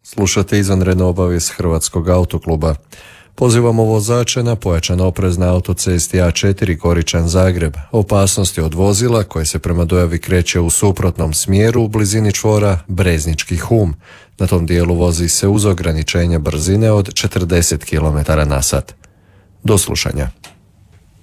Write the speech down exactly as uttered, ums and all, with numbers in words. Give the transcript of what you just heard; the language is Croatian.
Slušate izvanrednu obavijest Hrvatskog autokluba. Pozivamo vozače na pojačan oprez na autocesti A četiri Goričan Zagreb. Opasnosti od vozila koje se prema dojavi kreće u suprotnom smjeru u blizini čvora Breznički Hum. Na tom dijelu vozi se uz ograničenje brzine od četrdeset kilometara na sat. Do slušanja.